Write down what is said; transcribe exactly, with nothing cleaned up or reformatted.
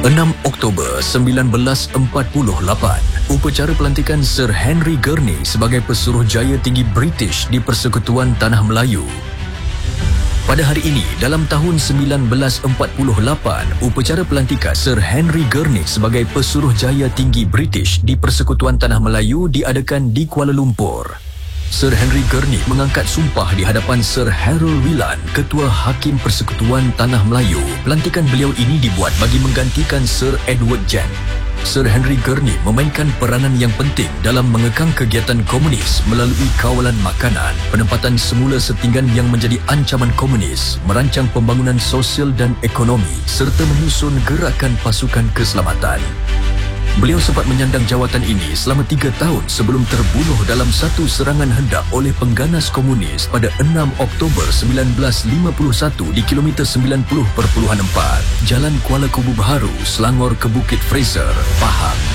enam Oktober sembilan belas empat puluh lapan, upacara pelantikan Sir Henry Gurney sebagai Pesuruhjaya Tinggi British di Persekutuan Tanah Melayu. Pada hari ini, dalam tahun sembilan belas empat puluh lapan, upacara pelantikan Sir Henry Gurney sebagai Pesuruhjaya Tinggi British di Persekutuan Tanah Melayu diadakan di Kuala Lumpur. Sir Henry Gurney mengangkat sumpah di hadapan Sir Harold Whelan, Ketua Hakim Persekutuan Tanah Melayu. Pelantikan beliau ini dibuat bagi menggantikan Sir Edward Gent. Sir Henry Gurney memainkan peranan yang penting dalam mengekang kegiatan komunis melalui kawalan makanan, penempatan semula setinggan yang menjadi ancaman komunis, merancang pembangunan sosial dan ekonomi serta menyusun gerakan pasukan keselamatan. Beliau sempat menyandang jawatan ini selama tiga tahun sebelum terbunuh dalam satu serangan hendak oleh pengganas komunis pada enam Oktober sembilan belas lima puluh satu di kilometer sembilan puluh perpuluhan empat, Jalan Kuala Kubu Baharu, Selangor ke Bukit Fraser, Pahang.